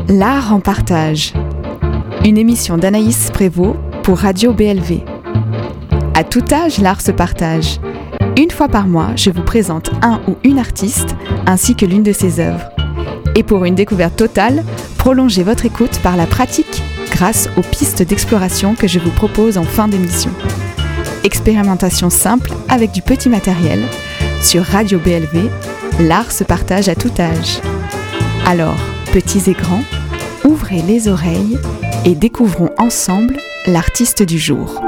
L'art en partage. Une émission d'Anaïs Prévost pour Radio BLV. À tout âge, l'art se partage. Une fois par mois, je vous présente un ou une artiste ainsi que l'une de ses œuvres. Et pour une découverte totale, prolongez votre écoute par la pratique grâce aux pistes d'exploration que je vous propose en fin d'émission. Expérimentation simple avec du petit matériel. Sur Radio BLV, l'art se partage à tout âge. Alors, petits et grands, ouvrez les oreilles et découvrons ensemble l'artiste du jour.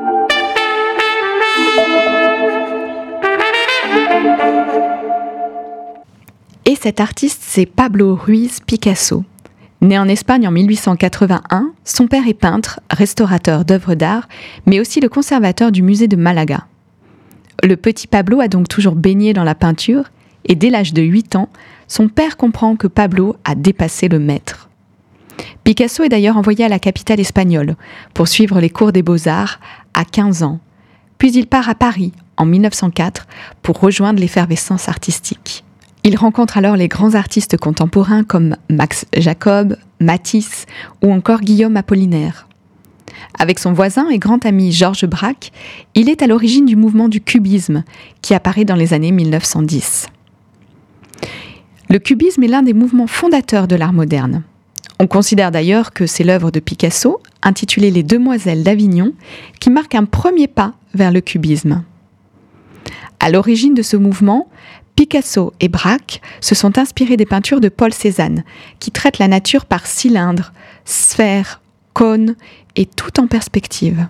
Et cet artiste, c'est Pablo Ruiz Picasso. Né en Espagne en 1881, son père est peintre, restaurateur d'œuvres d'art, mais aussi le conservateur du musée de Malaga. Le petit Pablo a donc toujours baigné dans la peinture, et dès l'âge de 8 ans, son père comprend que Pablo a dépassé le maître. Picasso est d'ailleurs envoyé à la capitale espagnole pour suivre les cours des beaux-arts à 15 ans. Puis il part à Paris en 1904 pour rejoindre l'effervescence artistique. Il rencontre alors les grands artistes contemporains comme Max Jacob, Matisse ou encore Guillaume Apollinaire. Avec son voisin et grand ami Georges Braque, il est à l'origine du mouvement du cubisme qui apparaît dans les années 1910. Le cubisme est l'un des mouvements fondateurs de l'art moderne. On considère d'ailleurs que c'est l'œuvre de Picasso, intitulée Les Demoiselles d'Avignon, qui marque un premier pas vers le cubisme. À l'origine de ce mouvement, Picasso et Braque se sont inspirés des peintures de Paul Cézanne, qui traitent la nature par cylindres, sphères, cônes et tout en perspective.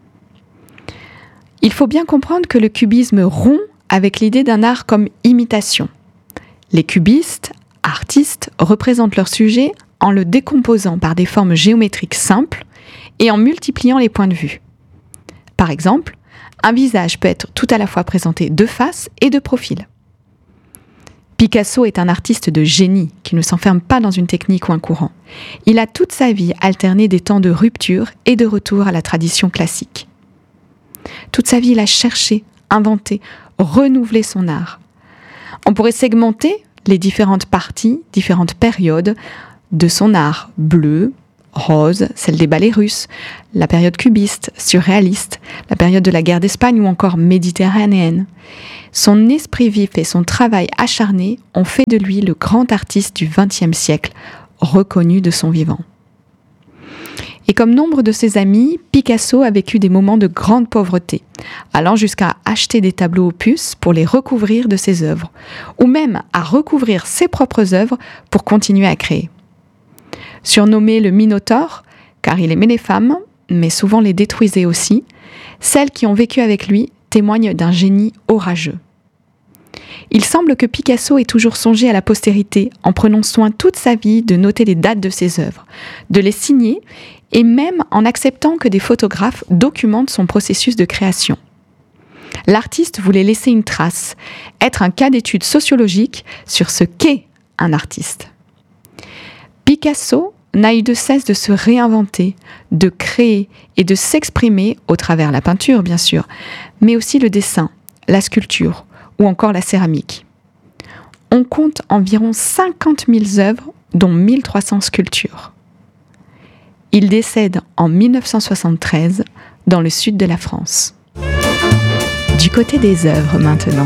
Il faut bien comprendre que le cubisme rompt avec l'idée d'un art comme imitation. Les cubistes, artistes, représentent leur sujet en le décomposant par des formes géométriques simples et en multipliant les points de vue. Par exemple, un visage peut être tout à la fois présenté de face et de profil. Picasso est un artiste de génie qui ne s'enferme pas dans une technique ou un courant. Il a toute sa vie alterné des temps de rupture et de retour à la tradition classique. Toute sa vie, il a cherché, inventé, renouvelé son art. On pourrait segmenter les différentes parties, différentes périodes de son art: bleu, rose, celle des ballets russes, la période cubiste, surréaliste, la période de la guerre d'Espagne ou encore méditerranéenne. Son esprit vif et son travail acharné ont fait de lui le grand artiste du XXe siècle, reconnu de son vivant. Et comme nombre de ses amis, Picasso a vécu des moments de grande pauvreté, allant jusqu'à acheter des tableaux opus pour les recouvrir de ses œuvres, ou même à recouvrir ses propres œuvres pour continuer à créer. Surnommé le Minotaure, car il aimait les femmes, mais souvent les détruisait aussi, celles qui ont vécu avec lui témoignent d'un génie orageux. Il semble que Picasso ait toujours songé à la postérité en prenant soin toute sa vie de noter les dates de ses œuvres, de les signer et même en acceptant que des photographes documentent son processus de création. L'artiste voulait laisser une trace, être un cas d'étude sociologique sur ce qu'est un artiste. Picasso n'a eu de cesse de se réinventer, de créer et de s'exprimer au travers la peinture, bien sûr, mais aussi le dessin, la sculpture ou encore la céramique. On compte environ 50 000 œuvres, dont 1300 sculptures. Il décède en 1973 dans le sud de la France. Du côté des œuvres maintenant.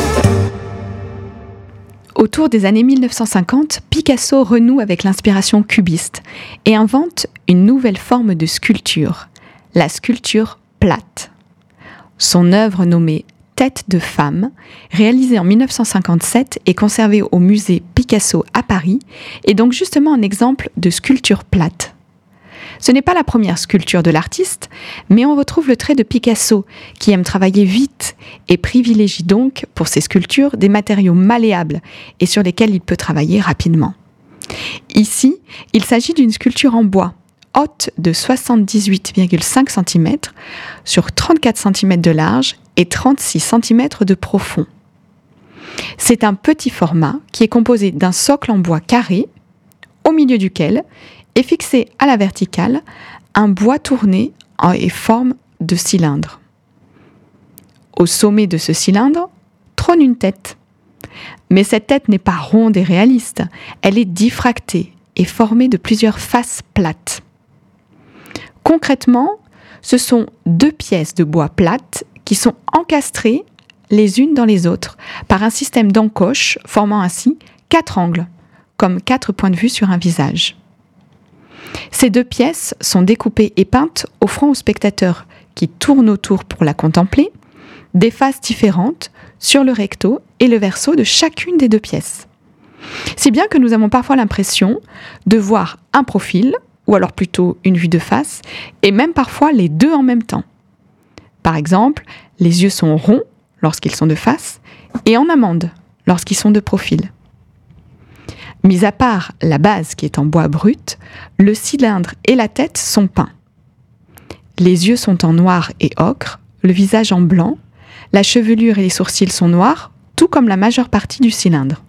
Autour des années 1950, Picasso renoue avec l'inspiration cubiste et invente une nouvelle forme de sculpture, la sculpture plate. Son œuvre nommée Tête de femme, réalisée en 1957 et conservée au musée Picasso à Paris, est donc justement un exemple de sculpture plate. Ce n'est pas la première sculpture de l'artiste, mais on retrouve le trait de Picasso, qui aime travailler vite et privilégie donc, pour ses sculptures, des matériaux malléables et sur lesquels il peut travailler rapidement. Ici, il s'agit d'une sculpture en bois, haute de 78,5 cm, sur 34 cm de large et 36 cm de profond. C'est un petit format qui est composé d'un socle en bois carré, au milieu duquel est fixé à la verticale un bois tourné en forme de cylindre. Au sommet de ce cylindre trône une tête. Mais cette tête n'est pas ronde et réaliste, elle est diffractée est formé de plusieurs faces plates. Concrètement, ce sont 2 pièces de bois plates qui sont encastrées les unes dans les autres par un système d'encoches formant ainsi 4 angles, comme 4 points de vue sur un visage. Ces 2 pièces sont découpées et peintes, offrant au spectateur qui tourne autour pour la contempler des faces différentes sur le recto et le verso de chacune des 2 pièces. Si bien que nous avons parfois l'impression de voir un profil, ou alors plutôt une vue de face, et même parfois les 2 en même temps. Par exemple, les yeux sont ronds lorsqu'ils sont de face, et en amande lorsqu'ils sont de profil. Mis à part la base qui est en bois brut, le cylindre et la tête sont peints. Les yeux sont en noir et ocre, le visage en blanc, la chevelure et les sourcils sont noirs, tout comme la majeure partie du cylindre.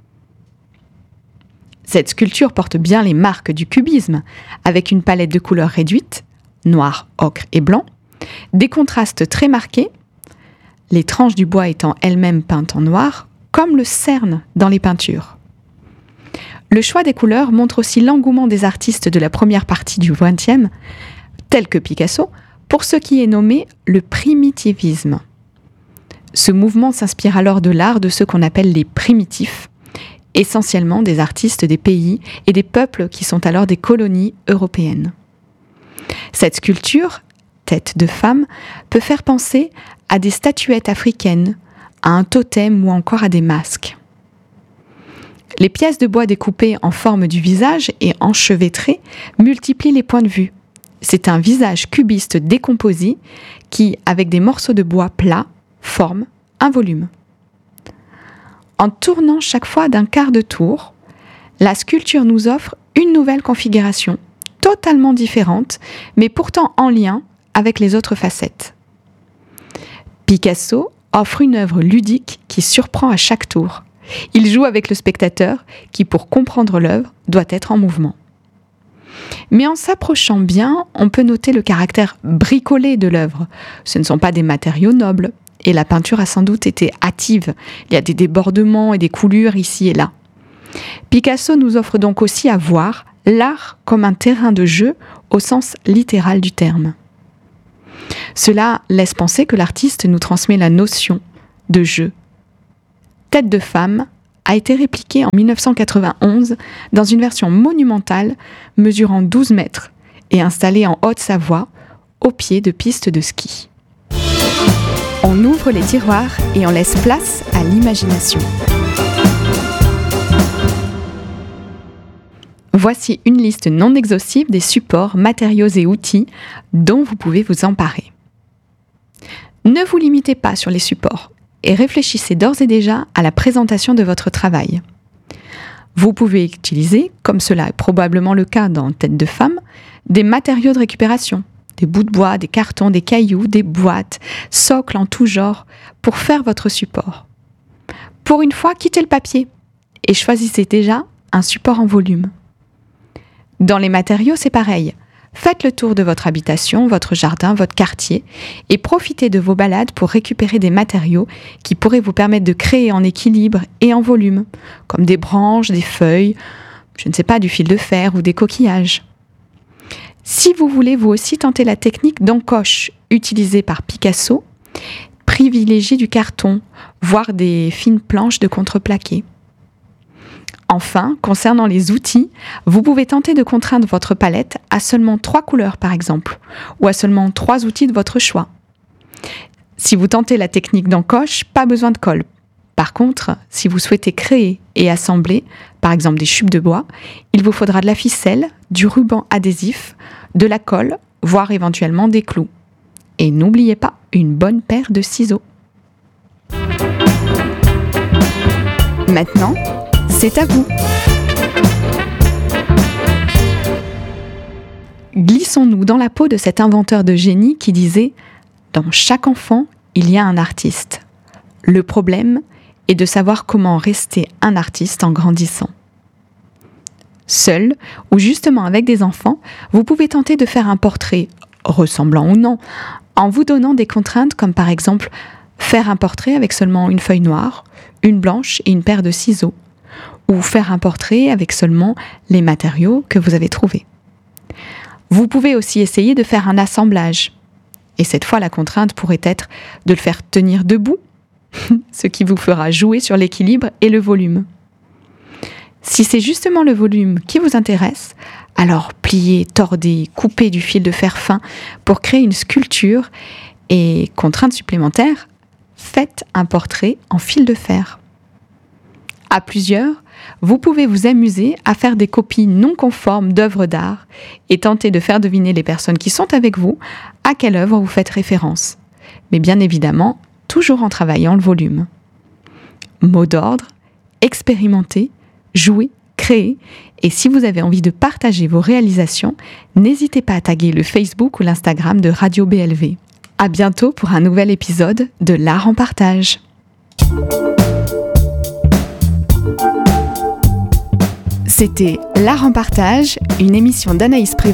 Cette sculpture porte bien les marques du cubisme, avec une palette de couleurs réduite, noir, ocre et blanc, des contrastes très marqués, les tranches du bois étant elles-mêmes peintes en noir, comme le cerne dans les peintures. Le choix des couleurs montre aussi l'engouement des artistes de la première partie du XXe, tels que Picasso, pour ce qui est nommé le primitivisme. Ce mouvement s'inspire alors de l'art de ceux qu'on appelle les primitifs, essentiellement des artistes des pays et des peuples qui sont alors des colonies européennes. Cette sculpture, tête de femme, peut faire penser à des statuettes africaines, à un totem ou encore à des masques. Les pièces de bois découpées en forme du visage et enchevêtrées multiplient les points de vue. C'est un visage cubiste décomposé qui, avec des morceaux de bois plats, forme un volume. En tournant chaque fois d'un quart de tour, la sculpture nous offre une nouvelle configuration, totalement différente, mais pourtant en lien avec les autres facettes. Picasso offre une œuvre ludique qui surprend à chaque tour. Il joue avec le spectateur qui, pour comprendre l'œuvre, doit être en mouvement. Mais en s'approchant bien, on peut noter le caractère bricolé de l'œuvre. Ce ne sont pas des matériaux nobles, et la peinture a sans doute été hâtive. Il y a des débordements et des coulures ici et là. Picasso nous offre donc aussi à voir l'art comme un terrain de jeu au sens littéral du terme. Cela laisse penser que l'artiste nous transmet la notion de jeu. Tête de femme a été répliquée en 1991 dans une version monumentale mesurant 12 mètres et installée en Haute-Savoie au pied de pistes de ski. On ouvre les tiroirs et on laisse place à l'imagination. Voici une liste non exhaustive des supports, matériaux et outils dont vous pouvez vous emparer. Ne vous limitez pas sur les supports et réfléchissez d'ores et déjà à la présentation de votre travail. Vous pouvez utiliser, comme cela est probablement le cas dans Tête de femme, des matériaux de récupération, des bouts de bois, des cartons, des cailloux, des boîtes, socles en tout genre, pour faire votre support. Pour une fois, quittez le papier et choisissez déjà un support en volume. Dans les matériaux, c'est pareil. Faites le tour de votre habitation, votre jardin, votre quartier et profitez de vos balades pour récupérer des matériaux qui pourraient vous permettre de créer en équilibre et en volume, comme des branches, des feuilles, je ne sais pas, du fil de fer ou des coquillages. Si vous voulez vous aussi tenter la technique d'encoche utilisée par Picasso, privilégiez du carton, voire des fines planches de contreplaqué. Enfin, concernant les outils, vous pouvez tenter de contraindre votre palette à seulement 3 couleurs par exemple, ou à seulement 3 outils de votre choix. Si vous tentez la technique d'encoche, pas besoin de colle. Par contre, si vous souhaitez créer et assembler, par exemple des chupes de bois, il vous faudra de la ficelle, du ruban adhésif, de la colle, voire éventuellement des clous. Et n'oubliez pas une bonne paire de ciseaux. Maintenant, c'est à vous. Glissons-nous dans la peau de cet inventeur de génie qui disait « Dans chaque enfant, il y a un artiste. Le problème est de savoir comment rester un artiste en grandissant. » Seul, ou justement avec des enfants, vous pouvez tenter de faire un portrait, ressemblant ou non, en vous donnant des contraintes comme par exemple faire un portrait avec seulement une feuille noire, une blanche et une paire de ciseaux, ou faire un portrait avec seulement les matériaux que vous avez trouvés. Vous pouvez aussi essayer de faire un assemblage. Et cette fois, la contrainte pourrait être de le faire tenir debout, ce qui vous fera jouer sur l'équilibre et le volume. Si c'est justement le volume qui vous intéresse, alors pliez, tordez, coupez du fil de fer fin pour créer une sculpture et, contrainte supplémentaire, faites un portrait en fil de fer. À plusieurs, vous pouvez vous amuser à faire des copies non conformes d'œuvres d'art et tenter de faire deviner les personnes qui sont avec vous à quelle œuvre vous faites référence. Mais bien évidemment, toujours en travaillant le volume. Mot d'ordre, expérimentez, jouez, créez, et si vous avez envie de partager vos réalisations, n'hésitez pas à taguer le Facebook ou l'Instagram de Radio BLV. À bientôt pour un nouvel épisode de l'Art en partage. C'était L'Art en partage, une émission d'Anaïs Prévost